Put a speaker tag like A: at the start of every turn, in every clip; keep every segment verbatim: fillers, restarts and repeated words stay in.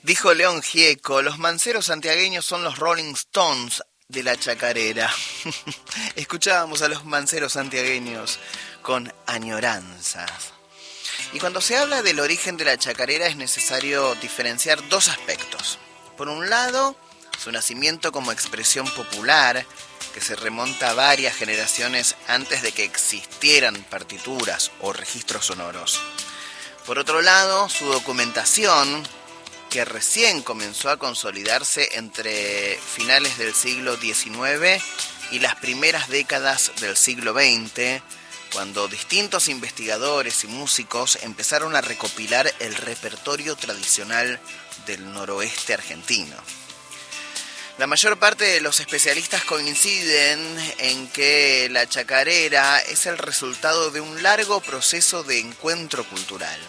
A: Dijo León Gieco, los manceros santiagueños son los Rolling Stones de la chacarera. Escuchábamos a los manceros santiagueños con añoranzas. Y cuando se habla del origen de la chacarera es necesario diferenciar dos aspectos. Por un lado, su nacimiento como expresión popular, que se remonta a varias generaciones antes de que existieran partituras o registros sonoros. Por otro lado, su documentación, que recién comenzó a consolidarse entre finales del siglo diecinueve y las primeras décadas del siglo veinte, cuando distintos investigadores y músicos empezaron a recopilar el repertorio tradicional del noroeste argentino. La mayor parte de los especialistas coinciden en que la chacarera es el resultado de un largo proceso de encuentro cultural.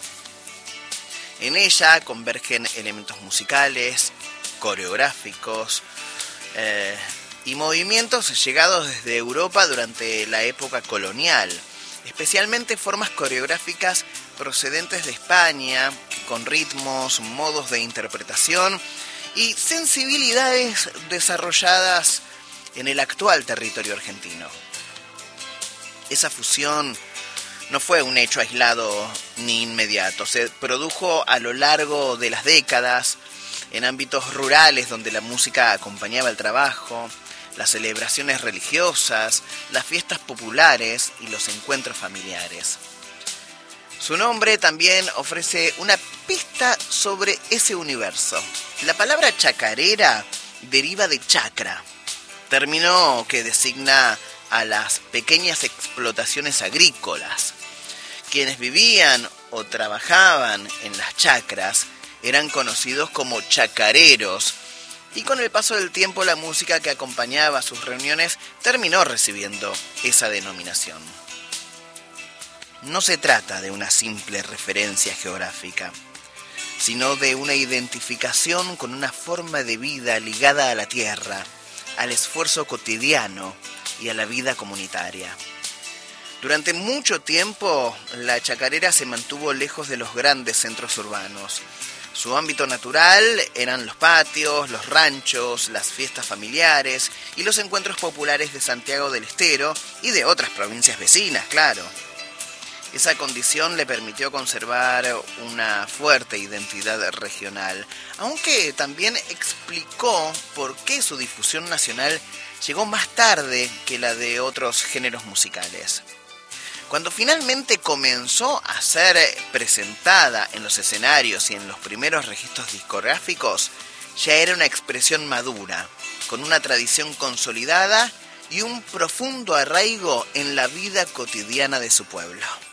A: En ella convergen elementos musicales, coreográficos eh, y movimientos llegados desde Europa durante la época colonial, especialmente formas coreográficas procedentes de España, con ritmos, modos de interpretación y sensibilidades desarrolladas en el actual territorio argentino. Esa fusión no fue un hecho aislado ni inmediato, se produjo a lo largo de las décadas en ámbitos rurales donde la música acompañaba el trabajo, las celebraciones religiosas, las fiestas populares y los encuentros familiares. Su nombre también ofrece una pista sobre ese universo. La palabra chacarera deriva de chacra, término que designa a las pequeñas explotaciones agrícolas. Quienes vivían o trabajaban en las chacras eran conocidos como chacareros, y con el paso del tiempo la música que acompañaba sus reuniones terminó recibiendo esa denominación. No se trata de una simple referencia geográfica, sino de una identificación con una forma de vida ligada a la tierra, al esfuerzo cotidiano y a la vida comunitaria. Durante mucho tiempo, la chacarera se mantuvo lejos de los grandes centros urbanos. Su ámbito natural eran los patios, los ranchos, las fiestas familiares y los encuentros populares de Santiago del Estero y de otras provincias vecinas, claro. Esa condición le permitió conservar una fuerte identidad regional, aunque también explicó por qué su difusión nacional llegó más tarde que la de otros géneros musicales. Cuando finalmente comenzó a ser presentada en los escenarios y en los primeros registros discográficos, ya era una expresión madura, con una tradición consolidada y un profundo arraigo en la vida cotidiana de su pueblo.